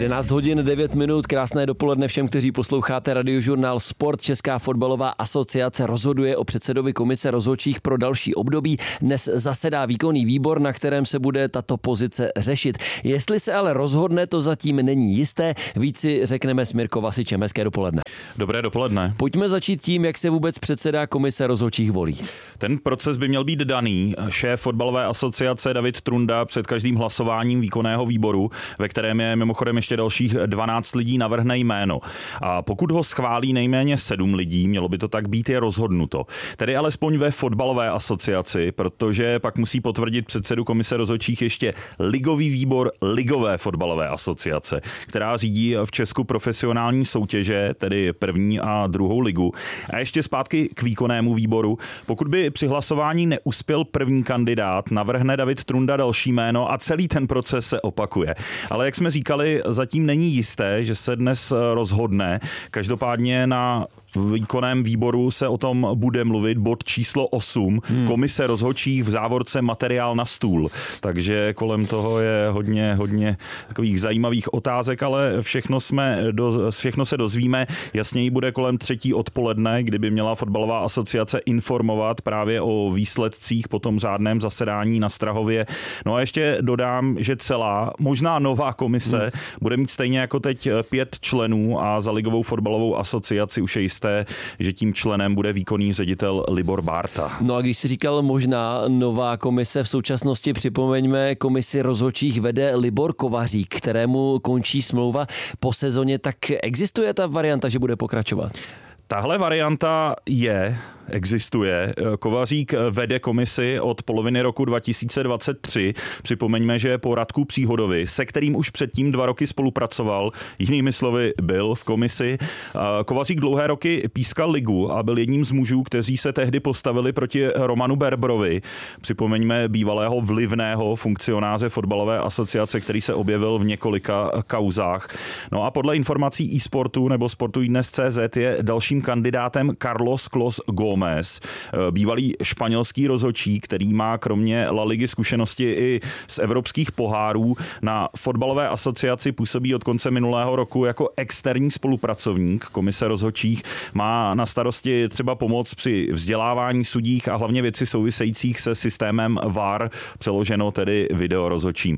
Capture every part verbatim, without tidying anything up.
jedenáct hodin devět minut, krásné dopoledne všem, kteří posloucháte Radiožurnál Sport. Česká fotbalová asociace rozhoduje o předsedovi komise rozhodčích pro další období. Dnes zasedá výkonný výbor, na kterém se bude tato pozice řešit. Jestli se ale rozhodne, to zatím není jisté. Víc si řekneme s Mirkou Vasičem. Hezké dopoledne. Dobré dopoledne. Pojďme začít tím, jak se vůbec předseda komise rozhodčích volí. Ten proces by měl být daný. Šéf fotbalové asociace David Trunda před každým hlasováním výkonného výboru, ve kterém je mimochodem ještě dalších dvanáct lidí, navrhne jméno. A pokud ho schválí nejméně sedm lidí, mělo by to tak být, je rozhodnuto. Tedy alespoň ve fotbalové asociaci, protože pak musí potvrdit předsedu komise rozhodčích ještě ligový výbor ligové fotbalové asociace, která řídí v Česku profesionální soutěže, tedy první a druhou ligu. A ještě zpátky k výkonnému výboru. Pokud by při hlasování neuspěl první kandidát, navrhne David Trunda další jméno a celý ten proces se opakuje. Ale jak jsme říkali, zatím není jisté, že se dnes rozhodne. Každopádně na v výkonném výboru se o tom bude mluvit, bod číslo osm, hmm. komise rozhodčích v závorce materiál na stůl. Takže kolem toho je hodně, hodně takových zajímavých otázek, ale všechno, jsme do, všechno se dozvíme. Jasněji bude kolem třetí odpoledne, kdyby měla fotbalová asociace informovat právě o výsledcích po tom řádném zasedání na Strahově. No a ještě dodám, že celá, možná nová komise hmm. bude mít stejně jako teď pět členů a za ligovou fotbalovou asociaci už je jisté, že tím členem bude výkonný ředitel Libor Bárta. No a když si říkal možná nová komise, v současnosti připomeňme, komisi rozhodčích vede Libor Kovařík, kterému končí smlouva po sezóně, tak existuje ta varianta, že bude pokračovat? Tahle varianta je, existuje. Kovařík vede komisi od poloviny roku dva tisíce dvacet tři. Připomeňme, že po Radku Příhodovi, se kterým už předtím dva roky spolupracoval, jinými slovy byl v komisi. Kovařík dlouhé roky pískal ligu a byl jedním z mužů, kteří se tehdy postavili proti Romanu Berbrovi. Připomeňme bývalého vlivného funkcionáře fotbalové asociace, který se objevil v několika kauzách. No a podle informací eSportu nebo Sportu iDnes tečka cé zet je dalším kandidátem Carlos Clos Gómez, bývalý španělský rozhodčí, který má kromě La Ligy zkušenosti i z evropských pohárů. Na fotbalové asociaci působí od konce minulého roku jako externí spolupracovník komise rozhodčích. Má na starosti třeba pomoc při vzdělávání sudích a hlavně věci souvisejících se systémem V A R, přeloženo tedy video rozhodčím.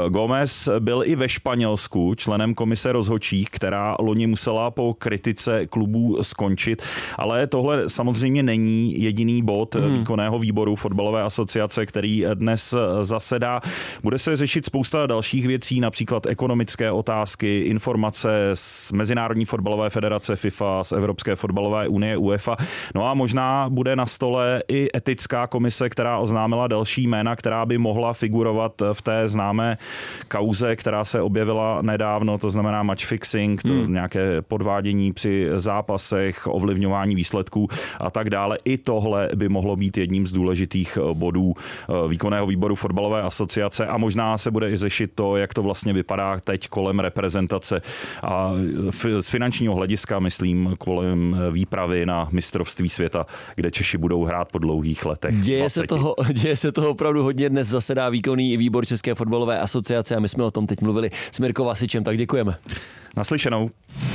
Gómez byl i ve Španělsku členem komise rozhodčích, která loni musela po kritice klubů skončit, ale tohle samozřejmě není jediný bod hmm. výkonného výboru fotbalové asociace, který dnes zasedá. Bude se řešit spousta dalších věcí, například ekonomické otázky, informace z Mezinárodní fotbalové federace FIFA, z Evropské fotbalové unie UEFA. No a možná bude na stole i etická komise, která oznámila další jména, která by mohla figurovat v té známé kauze, která se objevila nedávno, to znamená match fixing, to hmm. nějaké podvádění při zápasech, ovlivňování výsledků a tak dále. I tohle by mohlo být jedním z důležitých bodů výkonného výboru fotbalové asociace a možná se bude i řešit to, jak to vlastně vypadá teď kolem reprezentace a z finančního hlediska, myslím, kolem výpravy na mistrovství světa, kde Češi budou hrát po dlouhých letech. Děje se, toho, děje se toho opravdu hodně. Dnes zasedá výkonný výbor České fotbalové asociace a my jsme o tom teď mluvili s Mirkou Vasičem, tak děkujeme. Naslyšenou.